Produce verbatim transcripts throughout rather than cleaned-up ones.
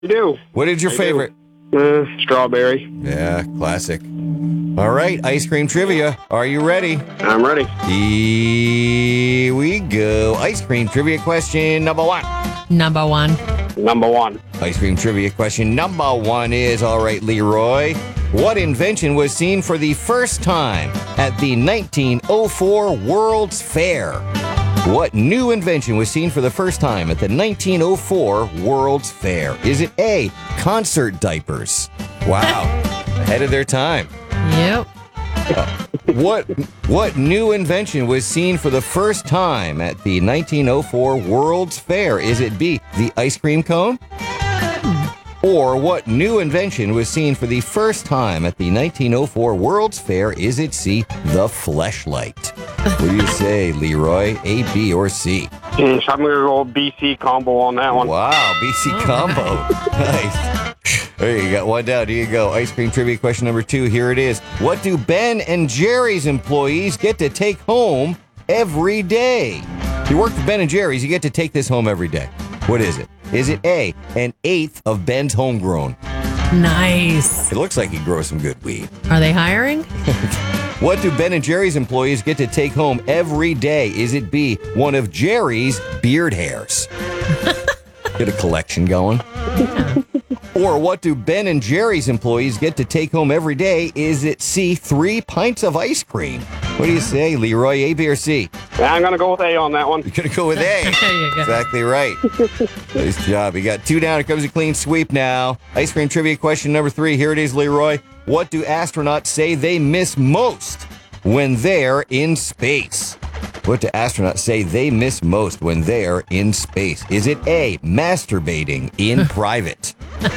You do. What is your I favorite? Uh, strawberry. Yeah, classic. All right, ice cream trivia. Are you ready? I'm ready. Here we go. Ice cream trivia question number one. Number one. Number one. Ice cream trivia question number one is, all right, Leroy. What invention was seen for the first time at the nineteen oh four World's Fair? What new invention was seen for the first time at the nineteen oh four World's Fair? Is it A, concert diapers? Wow, ahead of their time. Yep. Uh, what what new invention was seen for the first time at the nineteen oh four World's Fair? Is it B, the ice cream cone? Or what new invention was seen for the first time at the nineteen oh four World's Fair? Is it C, the fleshlight? What do you say, Leroy? A, B, or C? Mm, so I'm going to go B C combo on that one. Wow, B C combo. Nice. There you got one down. Here you go. Ice cream trivia question number two. Here it is. What do Ben and Jerry's employees get to take home every day? You work for Ben and Jerry's, you get to take this home every day. What is it? Is it A, an eighth of Ben's homegrown? Nice. It looks like he grows some good weed. Are they hiring? What do Ben and Jerry's employees get to take home every day? Is it B, one of Jerry's beard hairs? Get a collection going. Yeah. Or what do Ben and Jerry's employees get to take home every day? Is it C, three pints of ice cream? What do you say, Leroy? A, B, or C? Yeah, I'm going to go with A on that one. You're going to go with A. There you go. Exactly right. Nice job. You got two down. Here comes a clean sweep now. Ice cream trivia question number three. Here it is, Leroy. What do astronauts say they miss most when they're in space? What do astronauts say they miss most when they're in space? Is it A, masturbating in private?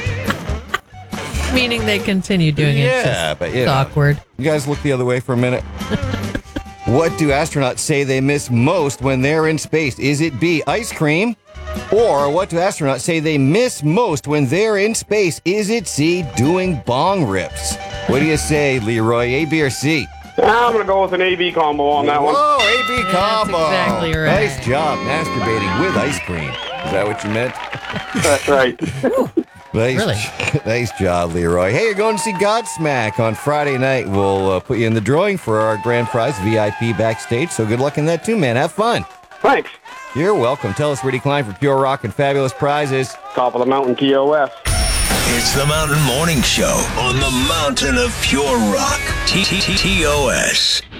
Meaning they continue doing it. Yeah, It's but you it's know. awkward. You guys look the other way for a minute. What do astronauts say they miss most when they're in space? Is it B, ice cream? Or what do astronauts say they miss most when they're in space? Is it C, doing bong rips? What do you say, Leroy? A, B, or C? I'm going to go with an A B combo on that one. Whoa, A, B That's combo. exactly right. Nice job, masturbating with ice cream. Is that what you meant? That's right. Nice, Really? nice job, Leroy. Hey, you're going to see Godsmack on Friday night. We'll uh, put you in the drawing for our grand prize, V I P backstage. So good luck in that too, man. Have fun. Thanks. You're welcome. Tell us where you climb for pure rock and fabulous prizes. Top of the mountain T O S. It's the Mountain Morning Show on the Mountain of Pure Rock. T T T O S.